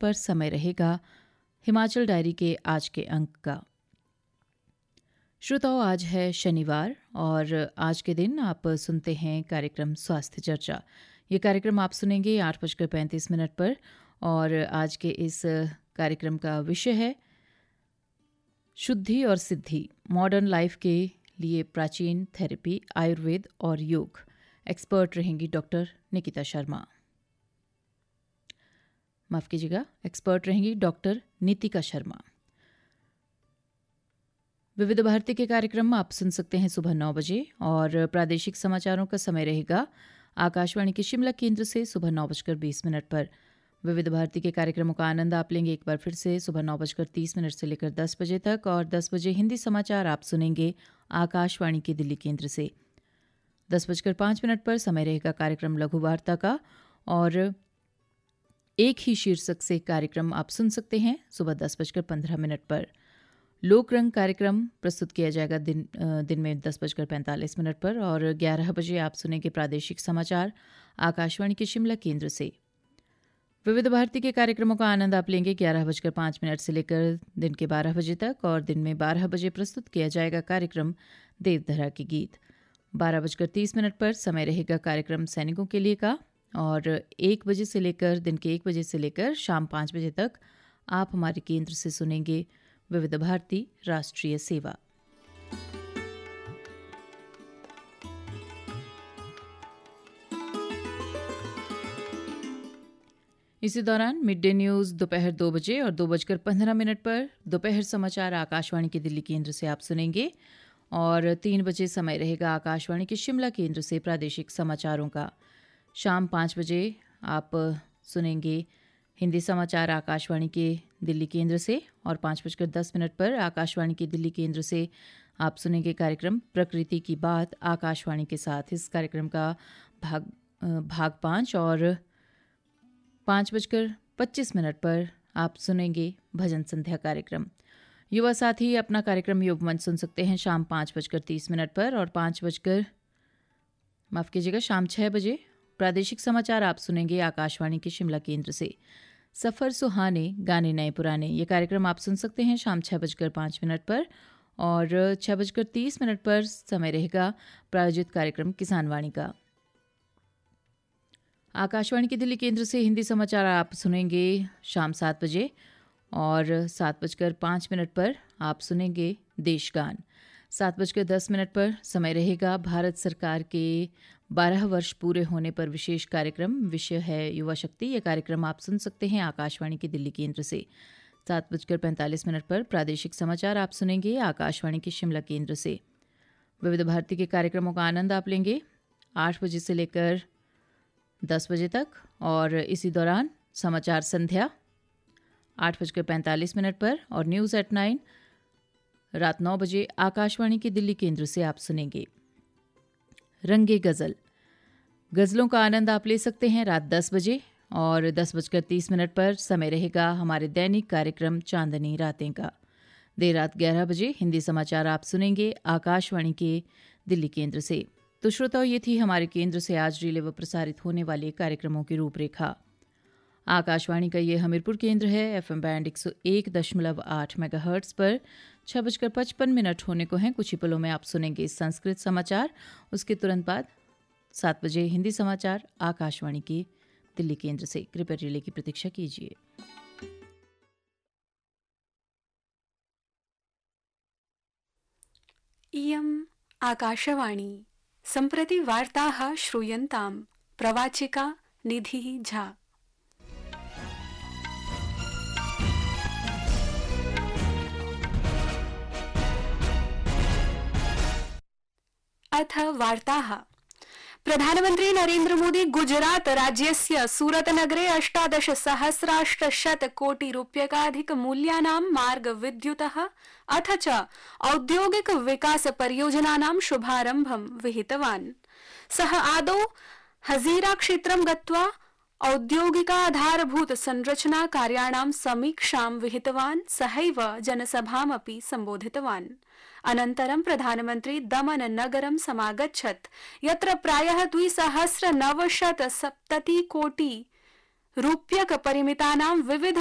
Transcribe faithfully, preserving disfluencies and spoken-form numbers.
पर समय रहेगा हिमाचल डायरी के आज के अंक का। श्रोताओं, आज है शनिवार और आज के दिन आप सुनते हैं कार्यक्रम स्वास्थ्य चर्चा। ये कार्यक्रम आप सुनेंगे आठ बजकर पैंतीस मिनट पर और आज के इस कार्यक्रम का विषय है शुद्धि और सिद्धि, मॉडर्न लाइफ के लिए प्राचीन थेरेपी, आयुर्वेद और योग। एक्सपर्ट रहेंगी डॉक्टर निकिता शर्मा। माफ कीजिएगा, एक्सपर्ट रहेंगी डॉक्टर नीतिका शर्मा। विविध भारती के कार्यक्रम आप सुन सकते हैं सुबह नौ बजे और प्रादेशिक समाचारों का समय रहेगा आकाशवाणी के शिमला केंद्र से सुबह नौ बजकर बीस मिनट पर। विविध भारती के कार्यक्रमों का आनंद आप लेंगे एक बार फिर से सुबह नौ बजकर तीस मिनट से लेकर दस बजे तक और दस बजे हिंदी समाचार आप सुनेंगे आकाशवाणी के दिल्ली केंद्र से। दस बजकर पाँच मिनट पर समय रहेगा कार्यक्रम लघु वार्ता का और एक ही शीर्षक से कार्यक्रम आप सुन सकते हैं सुबह दस बजकर पंद्रह मिनट पर। लोक रंग कार्यक्रम प्रस्तुत किया जाएगा दिन दिन में दस बजकर पैंतालीस मिनट पर और ग्यारह बजे आप सुनेंगे प्रादेशिक समाचार आकाशवाणी के शिमला केंद्र से। विविध भारती के कार्यक्रमों का आनंद आप लेंगे ग्यारह बजकर पाँच मिनट से लेकर दिन के बारह बजे तक और दिन में बारह बजे प्रस्तुत किया जाएगा कार्यक्रम देवधरा के गीत। बारह बजकर तीस मिनट पर समय रहेगा कार्यक्रम सैनिकों के लिए का और एक बजे से लेकर दिन के एक बजे से लेकर शाम पाँच बजे तक आप हमारे केंद्र से सुनेंगे विविध भारती राष्ट्रीय सेवा। इसी दौरान मिड डे न्यूज़ दोपहर दो बजे और दो बजकर पंद्रह मिनट पर दोपहर समाचार आकाशवाणी के दिल्ली केंद्र से आप सुनेंगे और तीन बजे समय रहेगा आकाशवाणी के शिमला केंद्र से प्रादेशिक समाचारों का। शाम पाँच बजे आप सुनेंगे हिंदी समाचार आकाशवाणी के दिल्ली केंद्र से और पाँच बजकर दस मिनट पर आकाशवाणी के दिल्ली केंद्र से आप सुनेंगे कार्यक्रम प्रकृति की बात आकाशवाणी के साथ। इस कार्यक्रम का भाग भाग पाँच और पाँच बजकर पच्चीस मिनट पर आप सुनेंगे भजन संध्या कार्यक्रम। युवा साथी अपना कार्यक्रम योग मंच सुन सकते हैं शाम पाँच बजकर तीस मिनट पर और पाँच बजकर माफ कीजिएगा शाम छः बजे प्रादेशिक समाचार आप सुनेंगे आकाशवाणी के शिमला केंद्र से। सफ़र सुहाने गाने नए पुराने ये कार्यक्रम आप सुन सकते हैं शाम छः बजकर पाँच मिनट पर और छः बजकर तीस मिनट पर समय रहेगा प्रायोजित कार्यक्रम किसान वाणी का। आकाशवाणी के दिल्ली केंद्र से हिंदी समाचार आप सुनेंगे शाम सात बजे और सात बजकर पाँच मिनट पर आप सुनेंगे देशगान। सात बजकर दस मिनट पर समय रहेगा भारत सरकार के बारह वर्ष पूरे होने पर विशेष कार्यक्रम। विषय है युवा शक्ति। ये कार्यक्रम आप सुन सकते हैं आकाशवाणी के दिल्ली केंद्र से। सात बजकर पैंतालीस मिनट पर प्रादेशिक समाचार आप सुनेंगे आकाशवाणी के शिमला केंद्र से। विविध भारती के कार्यक्रमों का आनंद आप लेंगे आठ बजे से लेकर दस बजे तक और इसी दौरान समाचार संध्या आठ बजकर पैंतालीस मिनट पर और न्यूज़ एट नाइन रात नौ बजे आकाशवाणी के दिल्ली केंद्र से आप सुनेंगे। रंगे गज़ल गज़लों का आनंद आप ले सकते हैं रात दस बजे और दस बजकर तीस मिनट पर समय रहेगा हमारे दैनिक कार्यक्रम चांदनी रातें का। देर रात ग्यारह बजे हिंदी समाचार आप सुनेंगे आकाशवाणी के दिल्ली केंद्र से। तो श्रोताओं, ये थी हमारे केंद्र से आज रिले व प्रसारित होने वाले कार्यक्रमों की रूपरेखा। आकाशवाणी का ये हमीरपुर केंद्र है। एफएम बैंड एक सौ एक दशमलव आठ मेगाहर्ट्ज पर छह बजकर पचपन मिनट होने को हैं। कुछ ही पलों में आप सुनेंगे संस्कृत समाचार। उसके तुरंत बाद सात बजे हिंदी समाचार आकाशवाणी के दिल्ली केंद्र से। कृपया रिले की प्रतीक्षा कीजिए। इयम् आकाशवाणी सम्प्रति वार्ताः श्रूयन्तां प्रवाचिका निधिः झा। अथ वार्ताः। प्रधानमन्त्री नरेन्द्र मोदी गुजरात राज्यस्य सूरत नगरे अष्टादश सहस्राष्टशत कोटि रूप्यकाधिक मूल्यानां मार्ग विद्युतः अथ च औद्योगिक विकास परियोजनानां शुभारम्भं विहितवान्। सः आदौ हजीरा क्षेत्रं गत्वा औद्योगिकाधारभूत संरचना कार्याणां समीक्षां विहितवान्। सहैव जनसभामपि सम्बोधितवान्। अनन्तरं प्रधानमन्त्री दमन नगरं समागच्छत्, यत्र प्रायः द्विसहस्रनवशत सप्तति कोटि रूप्यक परिमितानां विविध